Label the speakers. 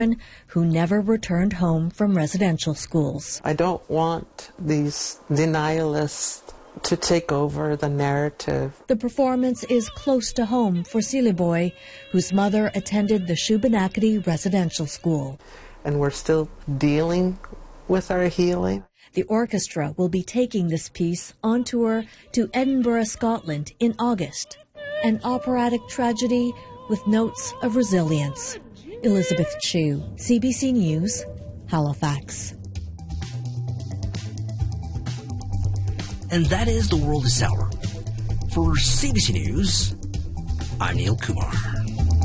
Speaker 1: who never returned home from residential schools.
Speaker 2: I don't want these denialists to take over the narrative.
Speaker 1: The performance is close to home for Siliboy, whose mother attended the Shubenacadie Residential School.
Speaker 2: And we're still dealing with our healing.
Speaker 1: The orchestra will be taking this piece on tour to Edinburgh, Scotland in August. An operatic tragedy with notes of resilience. Elizabeth Chu, CBC News, Halifax.
Speaker 3: And that is The World This Hour. For CBC News, I'm Neil Kumar.